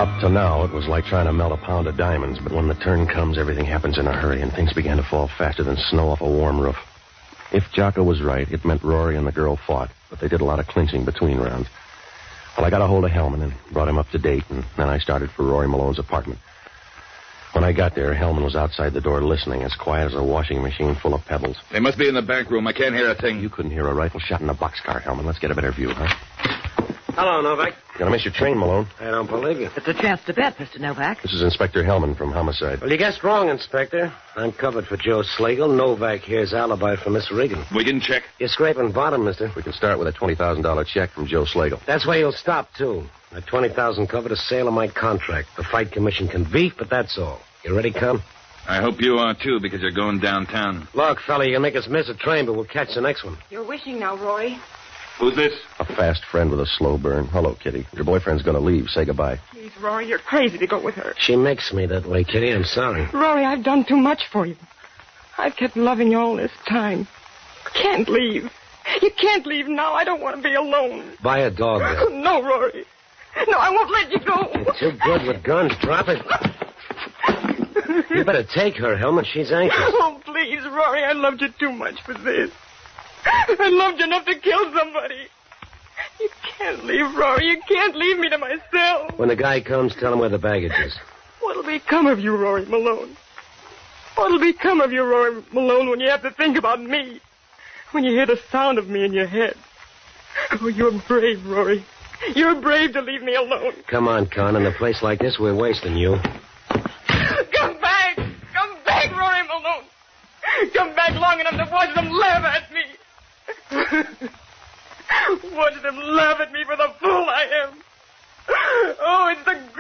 Up to now, it was like trying to melt a pound of diamonds, but when the turn comes, everything happens in a hurry, and things began to fall faster than snow off a warm roof. If Jocko was right, it meant Rory and the girl fought, but they did a lot of clinching between rounds. Well, I got a hold of Hellman and brought him up to date, and then I started for Rory Malone's apartment. When I got there, Hellman was outside the door listening, as quiet as a washing machine full of pebbles. They must be in the back room. I can't hear a thing. You couldn't hear a rifle shot in a boxcar, Hellman. Let's get a better view, huh? Hello, Novak. You're going to miss your train, Malone. I don't believe you. It's a chance to bet, Mr. Novak. This is Inspector Hellman from Homicide. Well, you guessed wrong, Inspector. I'm covered for Joe Slagle. Novak here's alibi for Miss Regan. We can check. You're scraping bottom, mister. We can start with a $20,000 check from Joe Slagle. That's where you'll stop, too. That $20,000 covered a sale of my contract. The fight commission can beef, but that's all. You ready, Con? I hope you are, too, because you're going downtown. Look, fella, you can make us miss a train, but we'll catch the next one. You're wishing now, Rory. Who's this? A fast friend with a slow burn. Hello, Kitty. Your boyfriend's going to leave. Say goodbye. Please, Rory, you're crazy to go with her. She makes me that way, Kitty. I'm sorry. Rory, I've done too much for you. I've kept loving you all this time. You can't leave. You can't leave now. I don't want to be alone. Buy a dog, then. No, Rory. No, I won't let you go. You're too good with guns. Drop it. You better take her, Hellman. She's anxious. Oh, please, Rory, I loved you too much for this. I loved you enough to kill somebody. You can't leave, Rory. You can't leave me to myself. When the guy comes, tell him where the baggage is. What'll become of you, Rory Malone? What'll become of you, Rory Malone, when you have to think about me? When you hear the sound of me in your head? Oh, you're brave, Rory. You're brave to leave me alone. Come on, Con. In a place like this, we're wasting you. Come back! Come back, Rory Malone! Come back long enough to watch them laugh at me! Watch them laugh at me for the fool I am! Oh, it's the